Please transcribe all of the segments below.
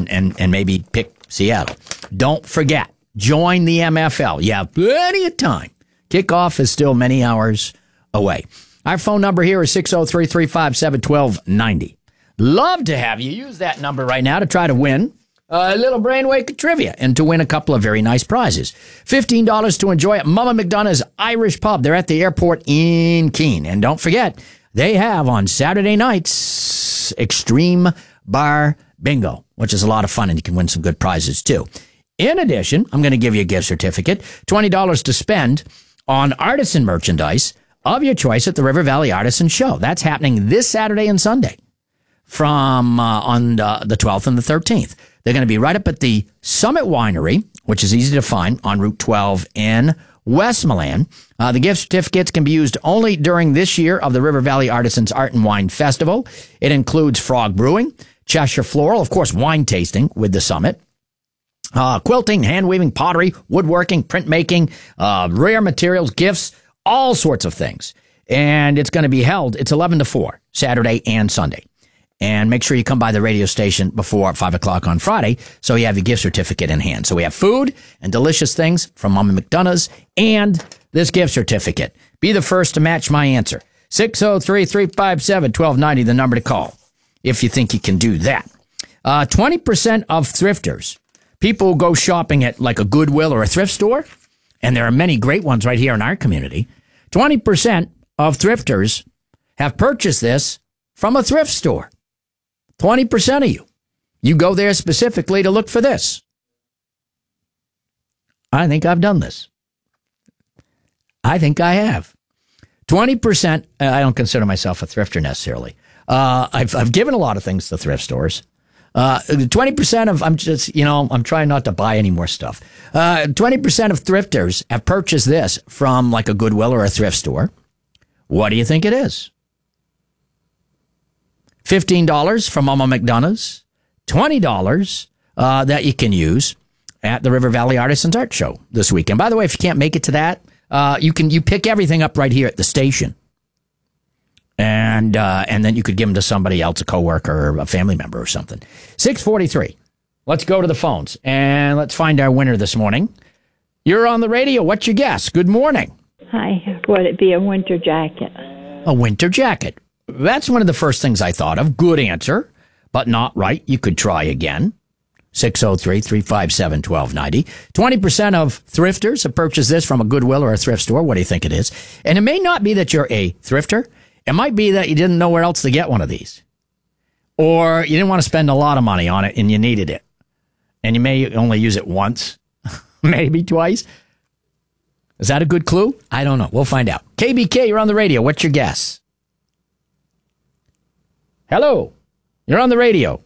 and maybe pick Seattle. Don't forget, join the MFL. You have plenty of time. Kickoff is still many hours away. Our phone number here is 603-357-1290. Love to have you use that number right now to try to win a little Brainwake trivia and to win a couple of very nice prizes. $15 to enjoy at Mama McDonough's Irish Pub. They're at the airport in Keene. And don't forget, they have on Saturday nights Extreme Bar Bingo, which is a lot of fun, and you can win some good prizes too. In addition, I'm going to give you a gift certificate, $20 to spend on artisan merchandise of your choice at the River Valley Artisan Show. That's happening this Saturday and Sunday from on the 12th and the 13th. They're going to be right up at the Summit Winery, which is easy to find on Route 12 in Westmoreland. The gift certificates can be used only during this year of the River Valley Artisans Art and Wine Festival. It includes Frog Brewing, Cheshire Floral, of course, wine tasting with the Summit, quilting, hand weaving, pottery, woodworking, printmaking, rare materials, gifts, all sorts of things. And it's going to be held, it's 11 to 4, Saturday and Sunday. And make sure you come by the radio station before 5 o'clock on Friday so you have your gift certificate in hand. So we have food and delicious things from Mama McDonough's and this gift certificate. Be the first to match my answer. 603-357-1290, the number to call if you think you can do that. 20% of thrifters, people who go shopping at like a Goodwill or a thrift store, and there are many great ones right here in our community, 20% of thrifters have purchased this from a thrift store. 20% of you. You go there specifically to look for this. I think I've done this. I think I have. 20%, I don't consider myself a thrifter necessarily. I've given a lot of things to thrift stores. 20% of, I'm trying not to buy any more stuff. 20% of thrifters have purchased this from like a Goodwill or a thrift store. What do you think it is? $15 from Mama McDonough's, $20 that you can use at the River Valley Artisans Art Show this weekend. By the way, if you can't make it to that, you pick everything up right here at the station, and then you could give them to somebody else, a coworker or a family member or something. 6:43. Let's go to the phones and let's find our winner this morning. You're on the radio. What's your guess? Good morning. Hi. Would it be a winter jacket? A winter jacket. That's one of the first things I thought of. Good answer, but not right. You could try again. 603-357-1290. 20% of thrifters have purchased this from a Goodwill or a thrift store. What do you think it is? And it may not be that you're a thrifter. It might be that you didn't know where else to get one of these. Or you didn't want to spend a lot of money on it and you needed it. And you may only use it once, maybe twice. Is that a good clue? I don't know. We'll find out. KBK, you're on the radio. What's your guess? Hello. You're on the radio.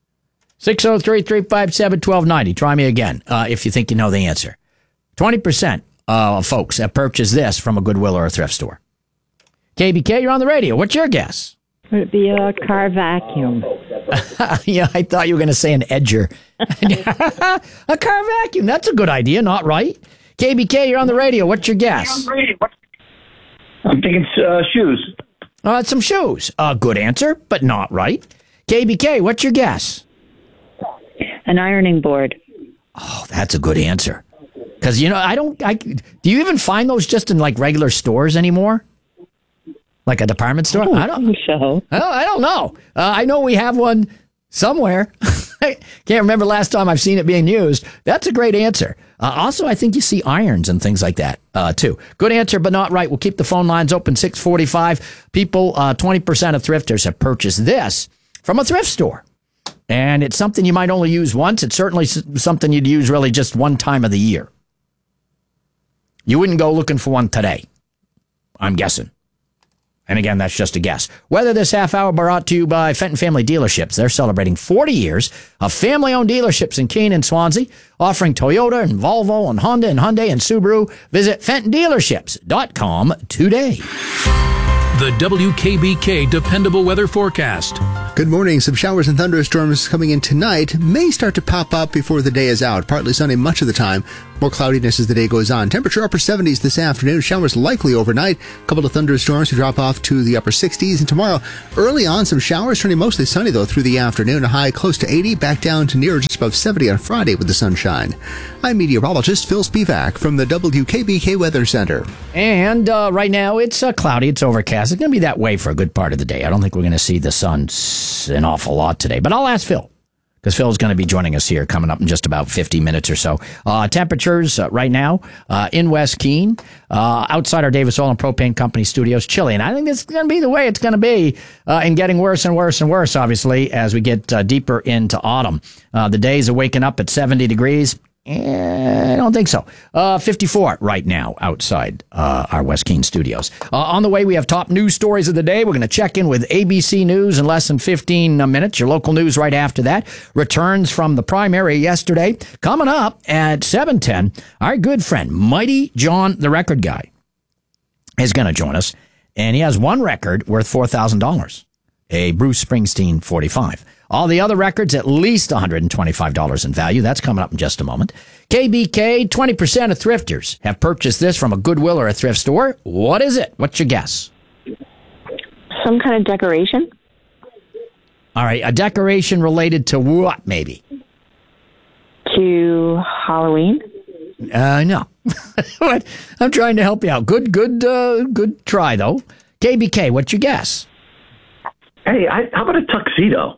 603-357-1290. Try me again if you think you know the answer. 20% of folks have purchased this from a Goodwill or a thrift store. KBK, you're on the radio. What's your guess? Would it be a car vacuum? Yeah, I thought you were going to say an edger. A car vacuum. That's a good idea, not right? KBK, you're on the radio. What's your guess? I'm thinking shoes. Some shoes. Good answer, but not right. KBK, what's your guess? An ironing board. Oh, that's a good answer. Because, do you even find those just in like regular stores anymore? Like a department store? I don't think so. I don't know. I know we have one somewhere. I can't remember last time I've seen it being used. That's a great answer. Also, I think you see irons and things like that, too. Good answer, but not right. We'll keep the phone lines open, 645. People, 20% of thrifters have purchased this from a thrift store. And it's something you might only use once. It's certainly something you'd use really just one time of the year. You wouldn't go looking for one today, I'm guessing. And again, that's just a guess. Weather this half hour brought to you by Fenton Family Dealerships. They're celebrating 40 years of family-owned dealerships in Keene and Swansea, offering Toyota and Volvo and Honda and Hyundai and Subaru. Visit FentonDealerships.com today. The WKBK Dependable Weather Forecast. Good morning. Some showers and thunderstorms coming in tonight may start to pop up before the day is out. Partly sunny much of the time. More cloudiness as the day goes on. Temperature upper 70s this afternoon. Showers likely overnight. A couple of thunderstorms to drop off to the upper 60s. And tomorrow, early on, some showers turning mostly sunny, though, through the afternoon. A high close to 80, back down to near just above 70 on Friday with the sunshine. I'm meteorologist Phil Spivak from the WKBK Weather Center. And right now, it's cloudy. It's overcast. It's going to be that way for a good part of the day. I don't think we're going to see the sun an awful lot today. But I'll ask Phil, because Phil's going to be joining us here coming up in just about 50 minutes or so. Temperatures right now in West Keene, outside our Davis Oil and Propane Company studios, chilly. And I think this is going to be the way it's going to be, and getting worse and worse and worse, obviously, as we get deeper into autumn. The days are waking up at 70 degrees. I don't think so. 54 right now outside our West Keene studios. On the way, we have top news stories of the day. We're going to check in with ABC News in less than 15 minutes. Your local news right after that. Returns from the primary yesterday. Coming up at 7:10, our good friend, Mighty John, the record guy, is going to join us. And he has one record worth $4,000, a Bruce Springsteen 45. All the other records, at least $125 in value. That's coming up in just a moment. KBK, 20% of thrifters have purchased this from a Goodwill or a thrift store. What is it? What's your guess? Some kind of decoration? All right, a decoration related to what, maybe? To Halloween? No. I'm trying to help you out. Good try, though. KBK, what's your guess? Hey, how about a tuxedo?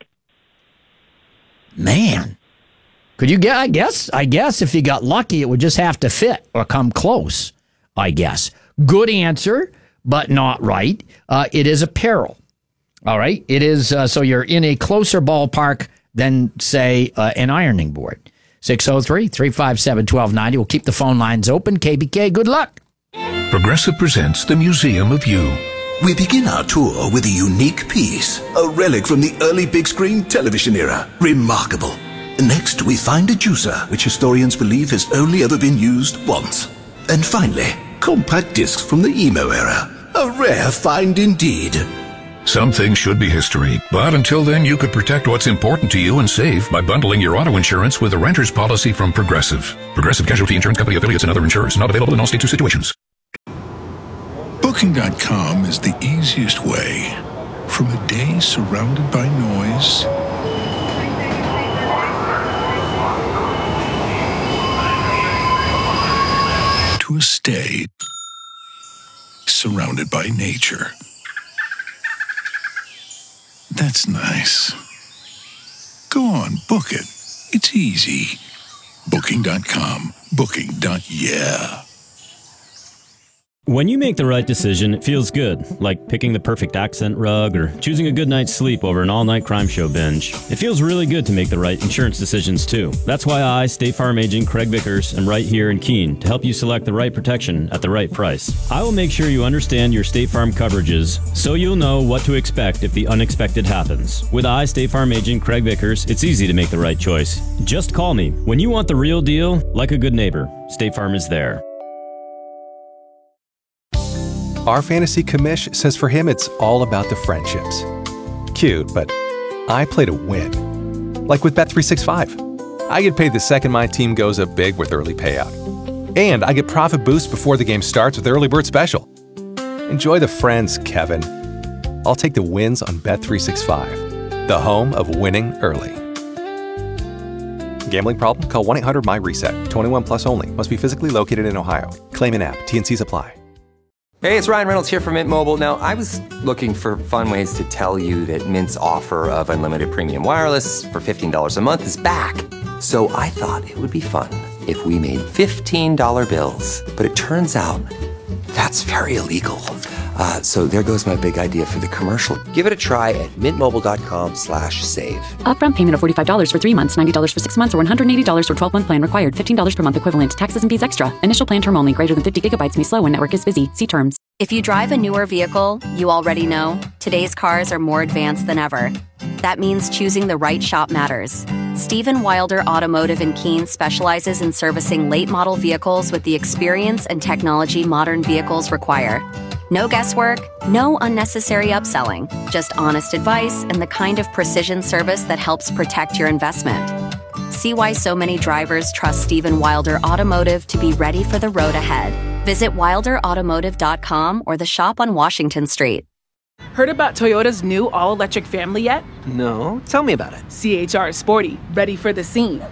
Man, could you get? I guess if you got lucky, it would just have to fit or come close. I guess. Good answer, but not right. It is apparel. All right, it is. So you're in a closer ballpark than, say, an ironing board. 603-357-1290. We'll keep the phone lines open. KBK, good luck. Progressive presents the Museum of You. We begin our tour with a unique piece, a relic from the early big screen television era. Remarkable. Next, we find a juicer, which historians believe has only ever been used once. And finally, compact discs from the emo era. A rare find indeed. Some things should be history, but until then, you could protect what's important to you and save by bundling your auto insurance with a renter's policy from Progressive. Progressive Casualty Insurance Company affiliates and other insurers. Not available in all states or situations. Booking.com is the easiest way. From a day surrounded by noise to a stay surrounded by nature. That's nice. Go on, book it. It's easy. Booking.com. Booking.yeah. When you make the right decision, it feels good, like picking the perfect accent rug or choosing a good night's sleep over an all-night crime show binge. It feels really good to make the right insurance decisions, too. That's why I, State Farm Agent Craig Vickers, am right here in Keene to help you select the right protection at the right price. I will make sure you understand your State Farm coverages so you'll know what to expect if the unexpected happens. With I, State Farm Agent Craig Vickers, it's easy to make the right choice. Just call me. When you want the real deal, like a good neighbor, State Farm is there. Our fantasy commish says for him it's all about the friendships. Cute, but I play to win. Like with Bet365. I get paid the second my team goes up big with early payout. And I get profit boost before the game starts with Early Bird Special. Enjoy the friends, Kevin. I'll take the wins on Bet365, the home of winning early. Gambling problem? Call 1-800-MY-RESET. 21 plus only. Must be physically located in Ohio. Claim in app. T&Cs apply. Hey, it's Ryan Reynolds here from Mint Mobile. Now, I was looking for fun ways to tell you that Mint's offer of unlimited premium wireless for $15 a month is back. So I thought it would be fun if we made $15 bills. But it turns out that's very illegal. So there goes my big idea for the commercial. Give it a try at mintmobile.com/save. Upfront payment of $45 for 3 months, $90 for 6 months, or $180 for 12-month plan required. $15 per month equivalent. Taxes and fees extra. Initial plan term only. Greater than 50 gigabytes may slow when network is busy. See terms. If you drive a newer vehicle, you already know today's cars are more advanced than ever. That means choosing the right shop matters. Stephen Wilder Automotive in Keene specializes in servicing late model vehicles with the experience and technology modern vehicles require. No guesswork, no unnecessary upselling, just honest advice and the kind of precision service that helps protect your investment. See why so many drivers trust Stephen Wilder Automotive to be ready for the road ahead. Visit wilderautomotive.com or the shop on Washington Street. Heard about Toyota's new all-electric family yet? No, tell me about it. CHR Sporty, ready for the scene.